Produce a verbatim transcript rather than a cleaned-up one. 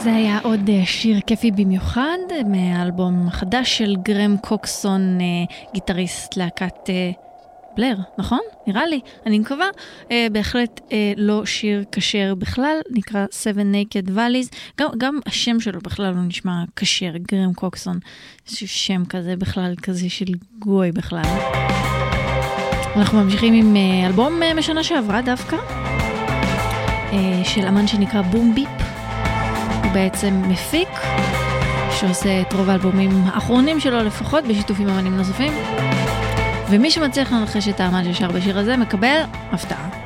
זה היה עוד שיר כיפי במיוחד מהאלבום החדש של גרם קוקסון, גיטריסט להקת בלר, נכון? נראה לי, אני מקווה. בהחלט לא שיר כשר בכלל, נקרא Seven Naked Valleys. גם, גם השם שלו בכלל לא נשמע כשר, גרם קוקסון. שם כזה בכלל, כזה של גוי בכלל. אנחנו ממשיכים עם אלבום משנה שעברה דווקא, של אמן שנקרא בום ביפ. הוא בעצם מפיק שעושה את רוב האלבומים האחרונים שלו לפחות בשיתוף עם אמנים נוספים, ומי שמצליח לנחש את האמן ששר בשיר הזה מקבל הפתעה.